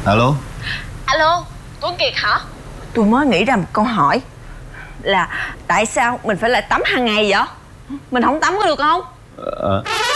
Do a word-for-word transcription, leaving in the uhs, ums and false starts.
Alo. Alo, Tuấn Kiệt hả? Tôi mới nghĩ ra một câu hỏi là tại sao mình phải lại tắm hàng ngày vậy? Mình không tắm có được không? Ờ